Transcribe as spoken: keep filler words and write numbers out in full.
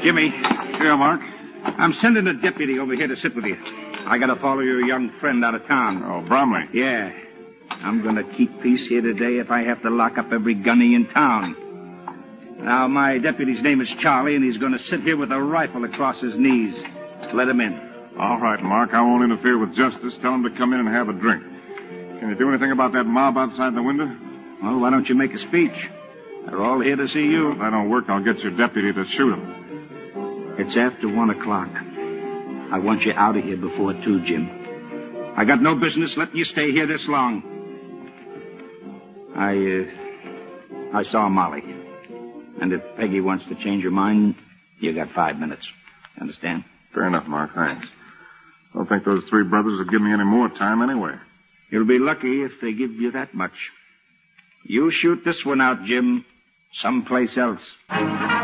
Jimmy. Yeah, Mark? I'm sending a deputy over here to sit with you. I gotta follow your young friend out of town. Oh, Bromley. Yeah. I'm gonna keep peace here today if I have to lock up every gunny in town. Now, my deputy's name is Charlie, and he's gonna sit here with a rifle across his knees. Let him in. All right, Mark. I won't interfere with justice. Tell him to come in and have a drink. Can you do anything about that mob outside the window? Well, why don't you make a speech? They're all here to see you. If that don't work, I'll get your deputy to shoot him. It's after one o'clock. I want you out of here before two, Jim. I got no business letting you stay here this long. I, uh, I saw Molly. And if Peggy wants to change her mind, you got five minutes. Understand? Fair enough, Mark. Thanks. I don't think those three brothers will give me any more time anyway. You'll be lucky if they give you that much. You shoot this one out, Jim, someplace else.